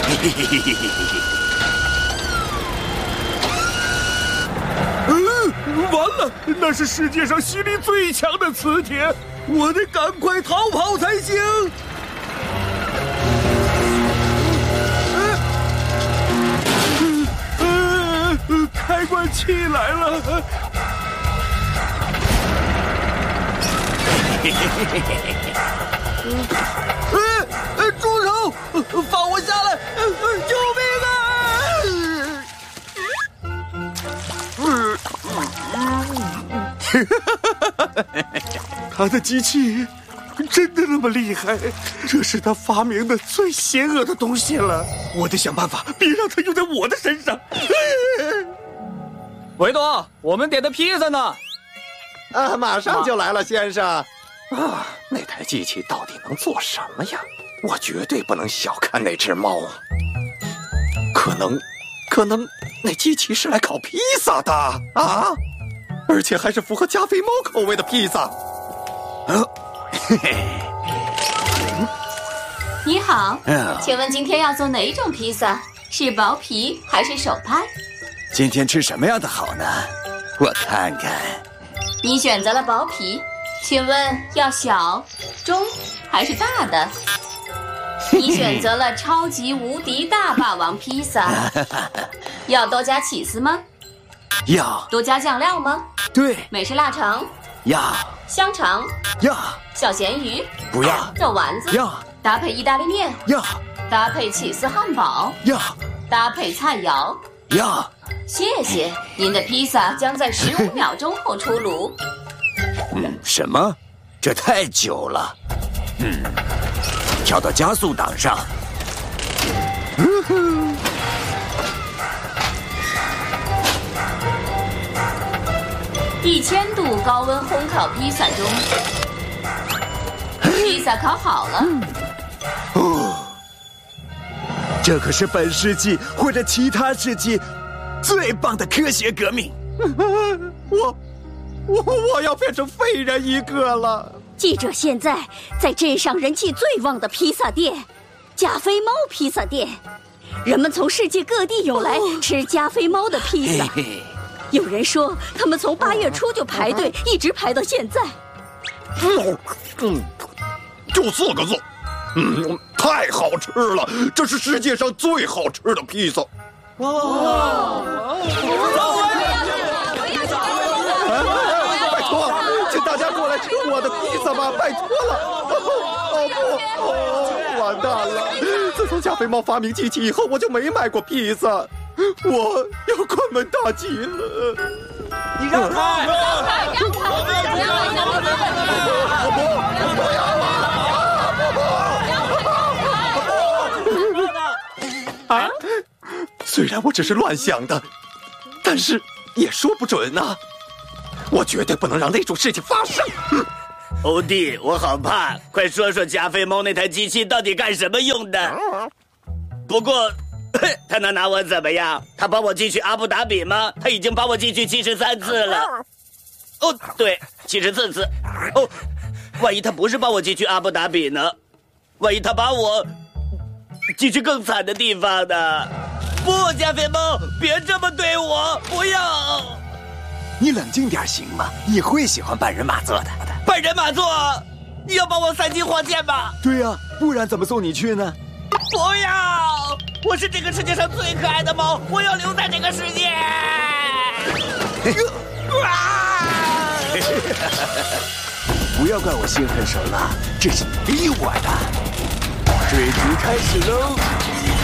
完了，那是世界上吸力最强的磁铁，我得赶快逃跑才行。开关器来了。住手！放我下来！救命啊！他的机器真的那么厉害？这是他发明的最邪恶的东西了。我得想办法，别让他用在我的身上。 维多，我们点的披萨呢？ 马上就来了，先生。 那台机器到底能做什么呀？我绝对不能小看那只猫。可能那机器是来烤披萨的啊，而且还是符合加菲猫口味的披萨。 你好，请问今天要做哪种披萨？是薄皮还是手拍？ 今天吃什么样的好呢？我看看。 你选择了薄皮，请问要小、中还是大的？你选择了超级无敌大霸王披萨，要多加起司吗？ 要。 多加酱料吗？ 对。 美式腊肠？ 要。 香肠？ 要。 小咸鱼？ 不要。 肉丸子？ 要。 搭配意大利面？ 要。 搭配起司汉堡？ 要。 搭配菜肴？ 要。 谢谢，您的披萨将在15秒钟后出炉。 什么？这太久了。调到加速档上。 1000度高温烘烤披萨中，披萨烤好了。 这可是本世纪或者其他世纪最棒的科学革命。 我要变成废人一个了。 记者现在在镇上人气最旺的披萨店——加菲猫披萨店，人们从世界各地涌来吃加菲猫的披萨。有人说，他们从8月初就排队，一直排到现在。 就4个字，太好吃了！这是世界上最好吃的披萨。拜托，请大家过来吃我的披萨吧，拜托了！完蛋了！自从加菲猫发明机器以后，我就没买过披萨，我要关门大吉了。 你让开！ 虽然我只是乱想的，但是也说不准啊。我绝对不能让那种事情发生。 欧弟，我好怕，快说说加菲猫那台机器到底干什么用的？不过，他能拿我怎么样？他把我寄去阿布达比吗？他已经把我寄去73次了。哦，对，74次。哦，万一他不是把我寄去阿布达比呢？万一他把我寄去更惨的地方呢？不，加菲猫，别这么对我，不要！ 你冷静点行吗？你会喜欢半人马座的。 半人马座，你要把我塞进火箭吗？ 对呀，不然怎么送你去呢？ 不要！我是这个世界上最可爱的猫，我要留在这个世界。 不要怪我心狠手辣，这是你逼我的。追逐开始喽！